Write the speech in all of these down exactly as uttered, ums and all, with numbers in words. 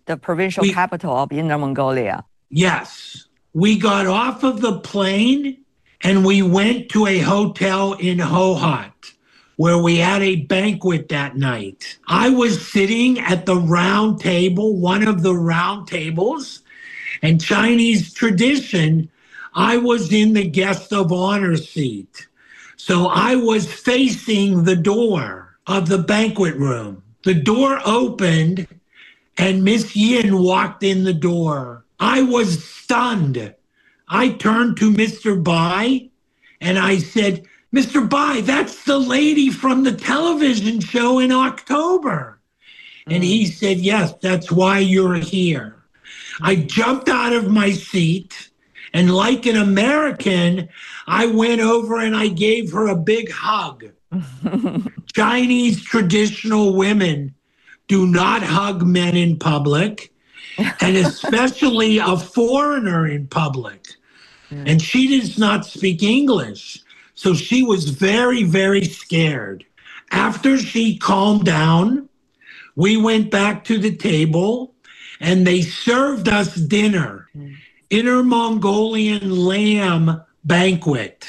the provincial we, capital of Inner Mongolia. Yes. We got off of the plane and we went to a hotel in Hohhot where we had a banquet that night. I was sitting at the round table, one of the round tables, and Chinese tradition, I was in the guest of honor seat. So I was facing the door of the banquet room. The door opened and Miss Yin walked in the door. I was stunned. I turned to Mister Bai and I said, Mister Bai, that's the lady from the television show in October. Mm. And he said, yes, that's why you're here. I jumped out of my seat and like an American, I went over and I gave her a big hug. Chinese traditional women do not hug men in public, and especially a foreigner in public. Mm. And she does not speak English. So she was very, very scared. After she calmed down, we went back to the table and they served us dinner. Mm. Inner Mongolian lamb banquet.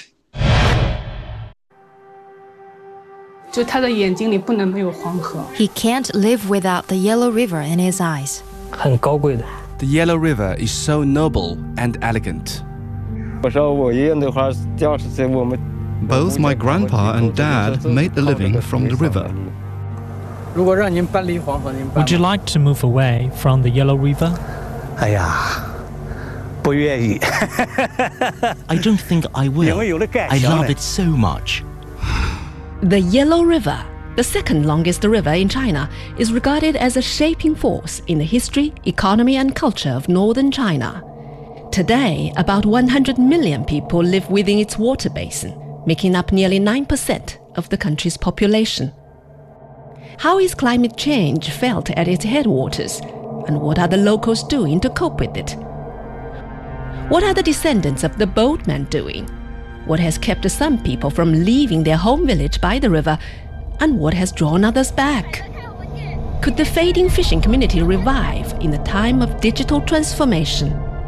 He can't live without the Yellow River in his eyes. The Yellow River is so noble and elegant. Both my grandpa and dad made a living from the river. Would you like to move away from the Yellow River? I don't think I will. I love it so much. The Yellow River, the second longest river in China, is regarded as a shaping force in the history, economy, and culture of northern China. Today, about one hundred million people live within its water basin, making up nearly nine percent of the country's population. How is climate change felt at its headwaters, and what are the locals doing to cope with it? What are the descendants of the boatmen doing? What has kept some people from leaving their home village by the river, and what has drawn others back? Could the fading fishing community revive in the time of digital transformation?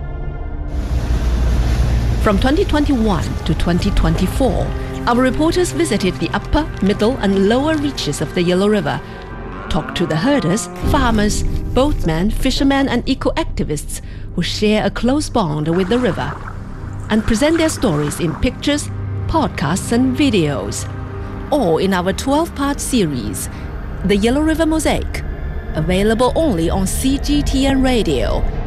From twenty twenty-one to twenty twenty-four, our reporters visited the upper, middle, and lower reaches of the Yellow River, talked to the herders, farmers, boatmen, fishermen, and eco-activists who share a close bond with the river, and present their stories in pictures, podcasts, and videos, all in our twelve-part series, The Yellow River Mosaic, available only on C G T N Radio